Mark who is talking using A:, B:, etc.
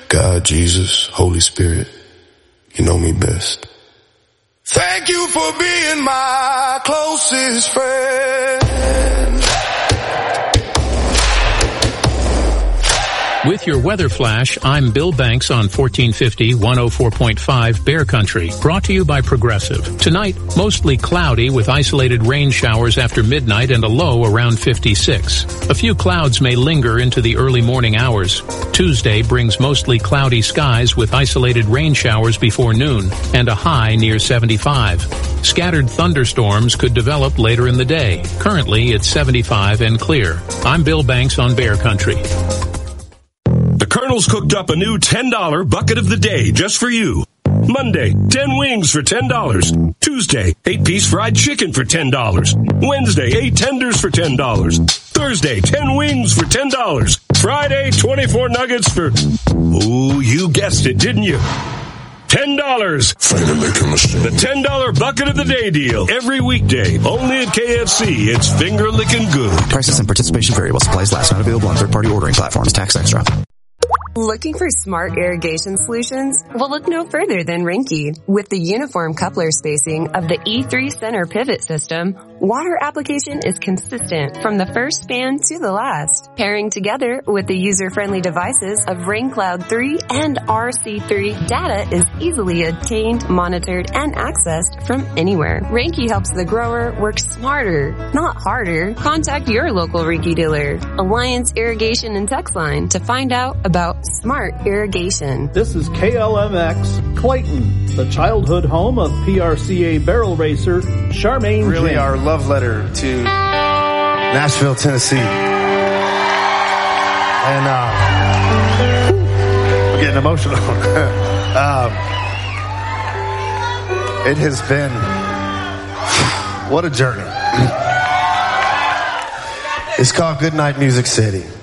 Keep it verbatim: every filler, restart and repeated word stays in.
A: God, Jesus, Holy Spirit, you know me best. Thank you for being my closest friend.
B: With your weather flash, I'm Bill Banks on fourteen fifty, one oh four point five Bear Country, brought to you by Progressive. Tonight, mostly cloudy with isolated rain showers after midnight and a low around fifty-six. A few clouds may linger into the early morning hours. Tuesday brings mostly cloudy skies with isolated rain showers before noon and a high near seventy-five. Scattered thunderstorms could develop later in the day. Currently, it's seventy-five and clear. I'm Bill Banks on Bear Country.
C: The Colonel's cooked up a new ten dollar bucket of the day just for you. Monday, ten wings for ten dollars. Tuesday, eight piece fried chicken for ten dollars. Wednesday, eight tenders for ten dollars. Thursday, ten wings for ten dollars. Friday, twenty-four nuggets for... Oh, you guessed it, didn't you? ten dollars. The ten dollar bucket of the day deal. Every weekday. Only at K F C. It's finger licking good.
D: Prices and participation vary while supplies last. Not available on third-party ordering platforms. Tax extra.
E: Looking for smart irrigation solutions? Well, look no further than Rinky. With the uniform coupler spacing of the E three center pivot system, water application is consistent from the first span to the last. Pairing together with the user-friendly devices of RainCloud three and R C three, data is easily obtained, monitored, and accessed from anywhere. Rinky helps the grower work smarter, not harder. Contact your local Rinky dealer, Alliance Irrigation and Text Line, to find out about smart irrigation.
F: This is K L M X Clayton, the childhood home of P R C A barrel racer Charmaine
G: Really
F: James.
G: Our love letter to Nashville, Tennessee. And uh, I'm getting emotional. um, it has been, what a journey. It's called Goodnight Music City.